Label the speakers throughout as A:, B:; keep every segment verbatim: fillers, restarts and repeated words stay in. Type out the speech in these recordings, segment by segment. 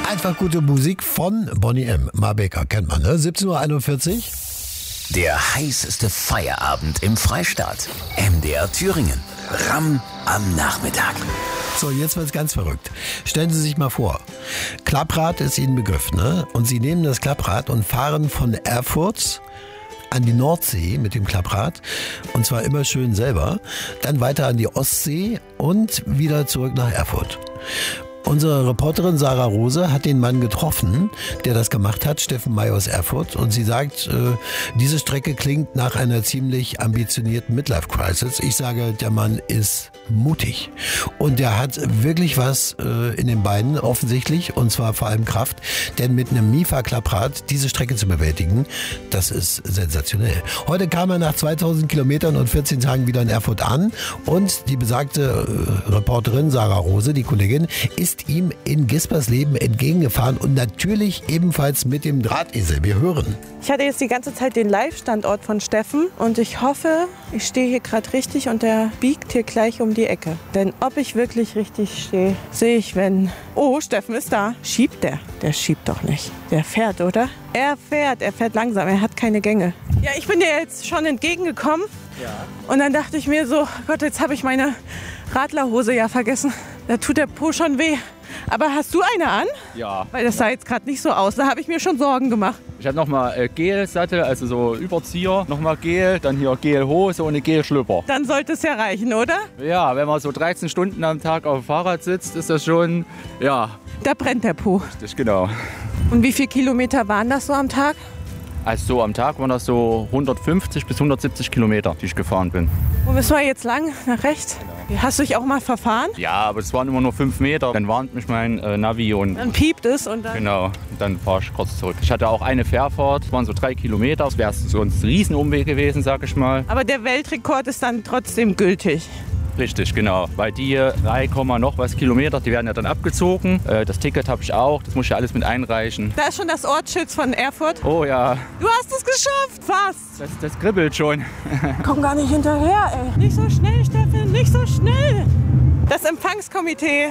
A: Einfach gute Musik von Boney M. Marbeka kennt man, ne? siebzehn Uhr einundvierzig.
B: Der heißeste Feierabend im Freistaat. M D R Thüringen. Ramm am Nachmittag.
A: So, jetzt wird's ganz verrückt. Stellen Sie sich mal vor, Klapprad ist Ihnen Begriff, ne? Und Sie nehmen das Klapprad und fahren von Erfurt an die Nordsee mit dem Klapprad, und zwar immer schön selber, dann weiter an die Ostsee und wieder zurück nach Erfurt. Unsere Reporterin Sarah Rose hat den Mann getroffen, der das gemacht hat, Steffen May aus Erfurt. Und sie sagt, äh, diese Strecke klingt nach einer ziemlich ambitionierten Midlife-Crisis. Ich sage, der Mann ist mutig. Und der hat wirklich was äh, in den Beinen, offensichtlich, und zwar vor allem Kraft. Denn mit einem Mifa-Klapprad diese Strecke zu bewältigen, das ist sensationell. Heute kam er nach zweitausend Kilometern und vierzehn Tagen wieder in Erfurt an. Und die besagte äh, Reporterin Sarah Rose, die Kollegin, ist ihm in Gispersleben entgegengefahren und natürlich ebenfalls mit dem Drahtesel. Wir hören.
C: Ich hatte jetzt die ganze Zeit den Live-Standort von Steffen und ich hoffe, ich stehe hier gerade richtig und der biegt hier gleich um die Ecke. Denn ob ich wirklich richtig stehe, sehe ich, wenn... Oh, Steffen ist da. Schiebt der? Der schiebt doch nicht. Der fährt, oder? Er fährt, er fährt langsam, er hat keine Gänge. Ja, ich bin dir jetzt schon entgegengekommen. Ja. Und dann dachte ich mir so, Gott, jetzt habe ich meine Radlerhose ja vergessen. Da tut der Po schon weh. Aber hast du eine an?
D: Ja.
C: Weil das sah jetzt gerade nicht so aus. Da habe ich mir schon Sorgen gemacht.
D: Ich habe nochmal äh, Gel-Sattel, also so Überzieher, nochmal Gel, dann hier Gel-Hose und eine Gel-Schlüpper.
C: Dann sollte es ja reichen, oder?
D: Ja, wenn man so dreizehn Stunden am Tag auf dem Fahrrad sitzt, ist das schon, ja.
C: Da brennt der Po.
D: Richtig, genau.
C: Und wie viele Kilometer waren das so am Tag?
D: Also so am Tag waren das so hundertfünfzig bis hundertsiebzig Kilometer, die ich gefahren bin.
C: Wo müssen wir jetzt lang? Nach rechts? Genau. Hast du dich auch mal verfahren?
D: Ja, aber es waren immer nur fünf Meter. Dann warnt mich mein äh, Navi und...
C: Dann piept es und dann...
D: Genau, und dann fahre ich kurz zurück. Ich hatte auch eine Fährfahrt, das waren so drei Kilometer. Das wäre so ein Riesenumweg gewesen, sag ich mal.
C: Aber der Weltrekord ist dann trotzdem gültig.
D: Richtig, genau. Weil die drei, noch was Kilometer, die werden ja dann abgezogen. Das Ticket habe ich auch, das muss ich ja alles mit einreichen.
C: Da ist schon das Ortsschild von Erfurt.
D: Oh ja.
C: Du hast es geschafft, fast.
D: Das, das kribbelt schon.
C: Komm gar nicht hinterher, ey. Nicht so schnell, Steffen, nicht so schnell. Das Empfangskomitee.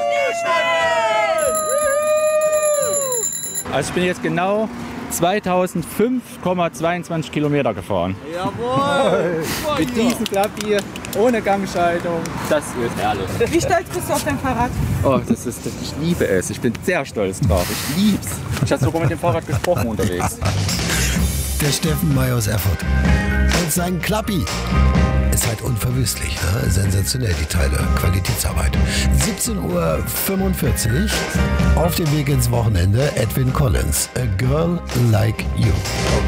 D: Also ich bin jetzt genau zweitausendfünf Komma zweiundzwanzig Kilometer gefahren.
E: Jawohl!
D: Mit diesem Klappi, ohne Gangschaltung. Das ist herrlich.
C: Wie stolz bist du auf dein Fahrrad?
D: Oh, das ist, das, ich liebe es. Ich bin sehr stolz drauf. Ich lieb's. Ich habe sogar mit dem Fahrrad gesprochen unterwegs.
A: Der Steffen May aus Erfurt. Und sein Klappi ist halt unverwüstlich. Ne? Sensationell, die Teile. Qualitätsarbeit. siebzehn Uhr fünfundvierzig. Auf dem Weg ins Wochenende. Edwyn Collins. A Girl Like You.